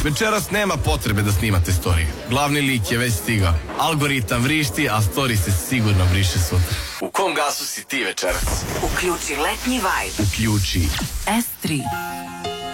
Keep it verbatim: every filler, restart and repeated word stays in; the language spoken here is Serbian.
Večeras nema potrebe da snimate storije. Glavni lik je već stigao. Algoritam vrišti, a story se sigurno vriše sutra. U kom gasu si ti večeras? Uključi letnji vibe. Uključi S tri.